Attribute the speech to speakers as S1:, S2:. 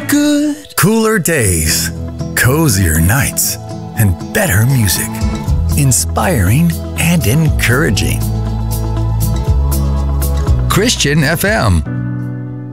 S1: good. Cooler days, cozier nights, and better music. Inspiring and encouraging. Christian FM.